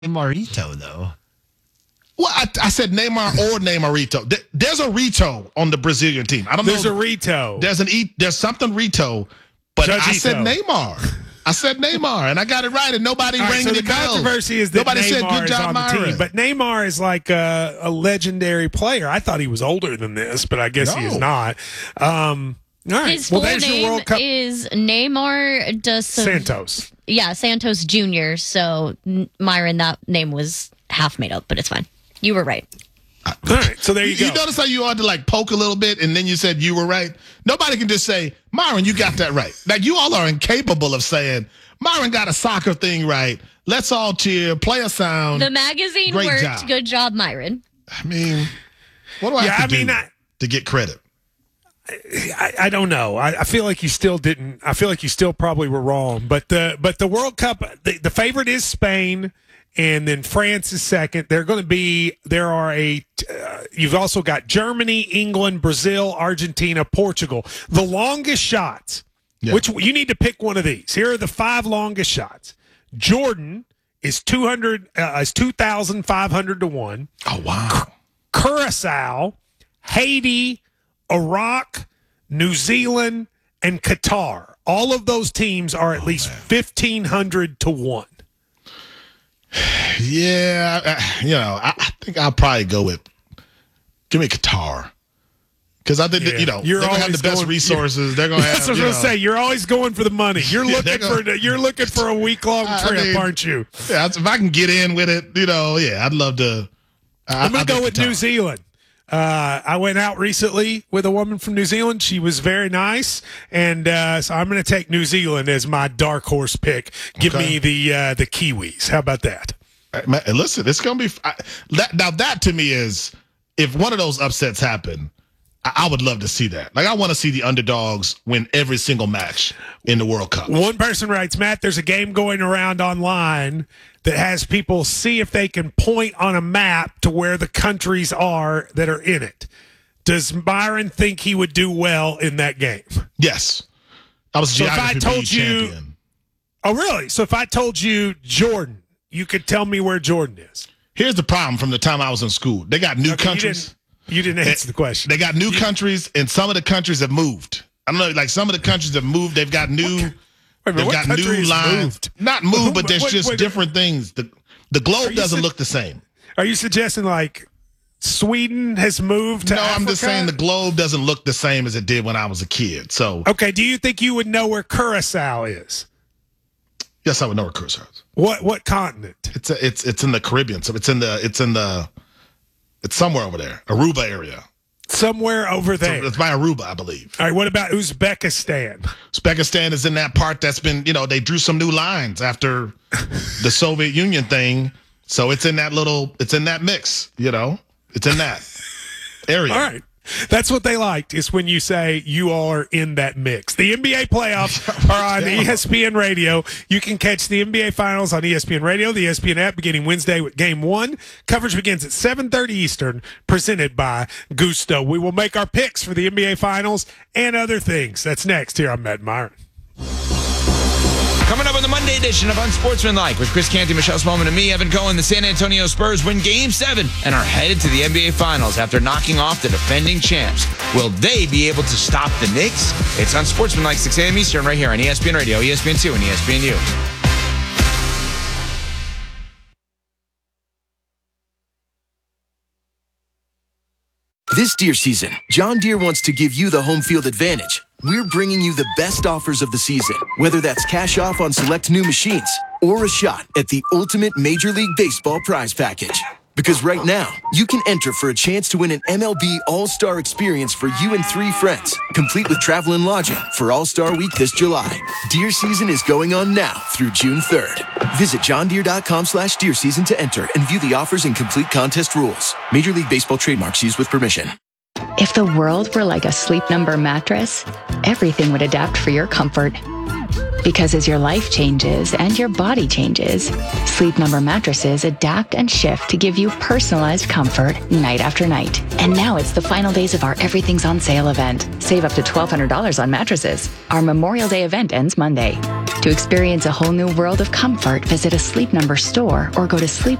Marito, though. Well, I said Neymar or Neymarito. There's a Rito on the Brazilian team. I don't know. There's a Rito. There's something Rito, but Judgito. I said Neymar. I said Neymar, and I got it right, and nobody rang so any the bells. controversy is that nobody Neymar said good is job, on the Myron. team, but Neymar is like a legendary player. I thought he was older than this, but I guess he is not. All right. His full there's your name World Cup. is Neymar dos Santos. Yeah, Santos Jr. So, Myron, that name was half made up, but it's fine. You were right. All right, so there you go. You notice how you ought to like poke a little bit, and then you said you were right? Nobody can just say, Myron, you got that right. Like, you all are incapable of saying, Myron got a soccer thing right. Let's all cheer, play a sound. The magazine Great worked. job. Good job, Myron. I mean, what do I have to do to get credit? I don't know. I feel like you still didn't. I feel like you still probably were wrong. But the World Cup, the favorite is Spain, and then France is second. You've also got Germany, England, Brazil, Argentina, Portugal. The longest shots. Yeah. Which you need to pick one of these. Here are the 5 longest shots. Jordan is 2,500 to 1. Oh wow. Curacao, Haiti, Iraq, New Zealand, and Qatar. All of those teams are at least 1,500 to 1. Yeah, I think I'll probably go with give me Qatar. Because I think that, they're going to have the best resources. They're going to have. That's what I was going to say. You're always going for the money. You're looking for a week-long trip, aren't you? Yeah, if I can get in with it, I'd love to. I'm going to go with New Zealand. I went out recently with a woman from New Zealand. She was very nice, and so I'm going to take New Zealand as my dark horse pick. Give me the Kiwis. How about that? Listen, it's going to be now. That to me is if one of those upsets happen. I would love to see that. Like, I want to see the underdogs win every single match in the World Cup. One person writes, Matt, there's a game going around online that has people see if they can point on a map to where the countries are that are in it. Does Byron think he would do well in that game? Yes. I was a geography champion. Oh, really? So if I told you Jordan, you could tell me where Jordan is. Here's the problem from the time I was in school. They got new countries. You didn't answer the question. They got new countries, and some of the countries have moved. I don't know, like some of the countries have moved. They've got new. They've got new lines. Not moved, but there's just different things. The globe doesn't look the same. Are you suggesting like Sweden has moved to Africa? I'm just saying the globe doesn't look the same as it did when I was a kid. So okay, do you think you would know where Curacao is? Yes, I would know where Curacao is. What continent? It's in the Caribbean. So it's somewhere over there, Aruba area. Somewhere over there. So it's by Aruba, I believe. All right, what about Uzbekistan? Uzbekistan is in that part that's been, they drew some new lines after the Soviet Union thing. So it's in that mix, It's in that area. All right. That's what they liked, is when you say you are in that mix. The NBA playoffs are on ESPN Radio. You can catch the NBA Finals on ESPN Radio, the ESPN app, beginning Wednesday with Game 1. Coverage begins at 7:30 Eastern, presented by Gusto. We will make our picks for the NBA Finals and other things. That's next here on Matt Myron. Coming up on the Monday edition of Unsportsmanlike with Chris Canty, Michelle Smallman, and me, Evan Cohen, the San Antonio Spurs win Game 7 and are headed to the NBA Finals after knocking off the defending champs. Will they be able to stop the Knicks? It's Unsportsmanlike, 6 a.m. Eastern, right here on ESPN Radio, ESPN2, and ESPNU. This Deere season, John Deere wants to give you the home field advantage. We're bringing you the best offers of the season, whether that's cash off on select new machines or a shot at the ultimate Major League Baseball prize package. Because right now, you can enter for a chance to win an MLB All-Star experience for you and 3 friends, complete with travel and lodging for All-Star Week this July. Deer season is going on now through June 3rd. Visit johndeere.com/deer season to enter and view the offers and complete contest rules. Major League Baseball trademarks used with permission. If the world were like a Sleep Number mattress, everything would adapt for your comfort. Because as your life changes and your body changes, Sleep Number mattresses adapt and shift to give you personalized comfort night after night. And now it's the final days of our Everything's on Sale event. Save up to $1,200 on mattresses. Our Memorial Day event ends Monday. To experience a whole new world of comfort, visit a Sleep Number store or go to